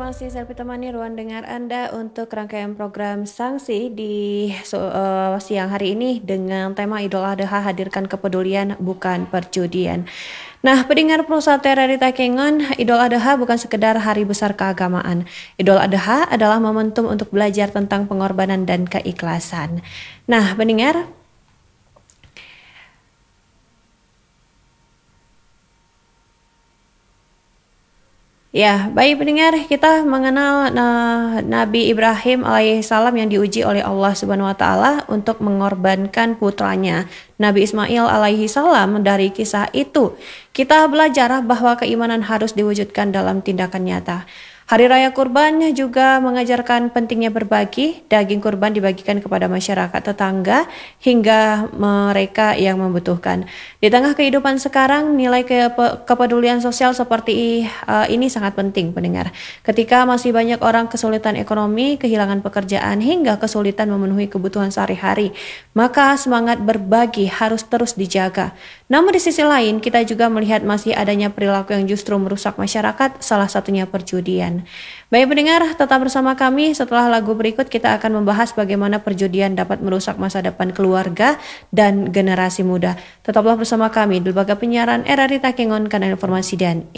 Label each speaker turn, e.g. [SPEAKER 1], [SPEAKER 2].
[SPEAKER 1] masih saya temani ruang dengar Anda untuk rangkaian program sanksi di siang hari ini dengan tema Idul Adha hadirkan kepedulian bukan perjudian. Nah, pendengar Pusat TRRI Takengon, Idul Adha bukan sekedar hari besar keagamaan. Idul Adha adalah momentum untuk belajar tentang pengorbanan dan keikhlasan. Nah, pendengar, ya, baik pendengar, kita mengenal Nabi Ibrahim alaihissalam yang diuji oleh Allah Subhanahu wa taala untuk mengorbankan putranya Nabi Ismail alaihissalam. Dari kisah itu, kita belajar bahwa keimanan harus diwujudkan dalam tindakan nyata. Hari Raya Kurban juga mengajarkan pentingnya berbagi. Daging kurban dibagikan kepada masyarakat tetangga hingga mereka yang membutuhkan. Di tengah kehidupan sekarang, nilai kepedulian sosial seperti ini sangat penting, pendengar. Ketika masih banyak orang kesulitan ekonomi, kehilangan pekerjaan, hingga kesulitan memenuhi kebutuhan sehari-hari, maka semangat berbagi harus terus dijaga. Namun di sisi lain, kita juga melihat masih adanya perilaku yang justru merusak masyarakat, salah satunya perjudian. Baik pendengar, tetap bersama kami. Setelah lagu berikut kita akan membahas bagaimana perjudian dapat merusak masa depan keluarga dan generasi muda. Tetaplah bersama kami di lembaga penyiaran RRI Takengon, kanal informasi dan